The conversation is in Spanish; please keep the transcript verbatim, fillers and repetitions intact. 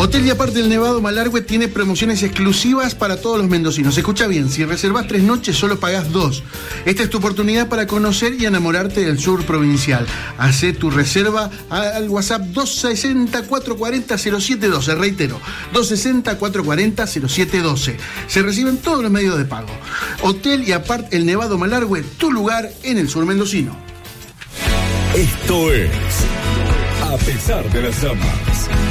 Hotel y Aparte del Nevado Malargüe tiene promociones exclusivas para todos los mendocinos. Escucha bien, si reservas tres noches solo pagás dos. Esta es tu oportunidad para conocer y enamorarte del sur provincial. Hacé tu reserva al WhatsApp dos sesenta, cuatrocientos cuarenta, cero siete doce. Reitero, dos sesenta, cuatrocientos cuarenta, cero siete doce. Se reciben todos los medios de pago. Hotel y Aparte el Nevado Malargüe, tu lugar en el sur mendocino. Esto es A Pesar de las Llamas.